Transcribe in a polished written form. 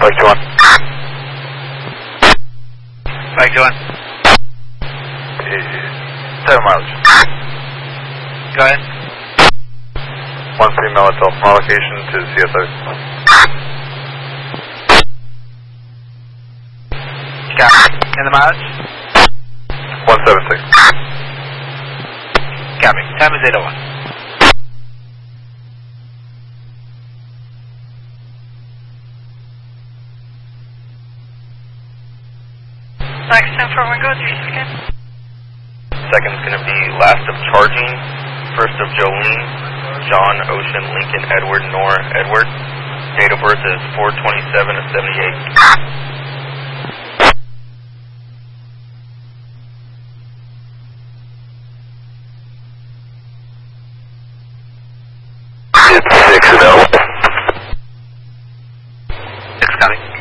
Mike 2-1. Mike 2-1. 7 miles. Go ahead. 13 Melitol, small location to CSI. Copy. And the mileage? 176. Copy. Time is 8:01. Next time for Wingo, 3 seconds. Second's going to be last of charging, first of Jolene, John, Ocean, Lincoln, Edward, Nora, Edward. Date of birth is 4/27 of 78. It's 6 0. 6 coming.